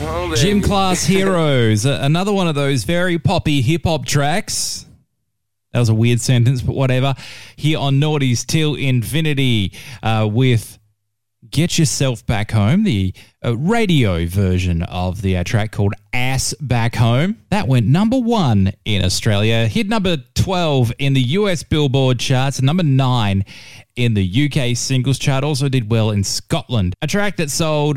Gym Class Heroes, another one of those very poppy hip-hop tracks. That was a weird sentence, but whatever. Here on Naughties Till Infinity with Get Yourself Back Home, the radio version of the track called Ass Back Home. That went number 1 in Australia, hit number 12 in the US Billboard charts, and number 9 in the UK singles chart. Also did well in Scotland. A track that sold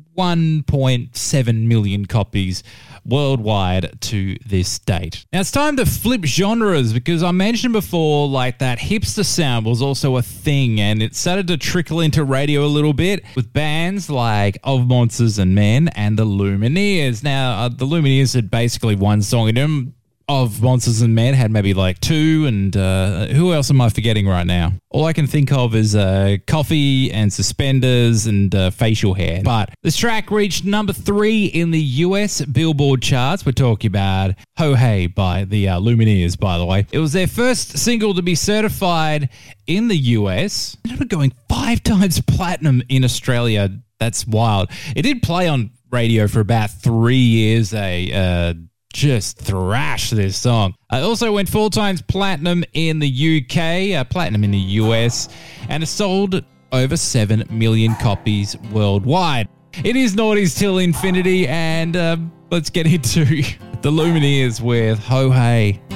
1.7 million copies worldwide to this date. Now it's time to flip genres, because I mentioned before, like, that hipster sound was also a thing, and it started to trickle into radio a little bit with bands like Of Monsters and Men and the Lumineers. Now, the Lumineers had basically one song in them. Of Monsters and Men had maybe like 2, and who else am I forgetting right now? All I can think of is Coffee and Suspenders and Facial Hair. But this track reached number 3 in the US Billboard charts. We're talking about Ho Hey by the Lumineers, by the way. It was their first single to be certified in the US. It ended up going 5 times platinum in Australia. That's wild. It did play on radio for about 3 years. Just thrash this song. It also went 4 times platinum in the UK, platinum in the US, and it sold over 7 million copies worldwide. It is Naughties Till Infinity, and let's get into the Lumineers with Ho Hey.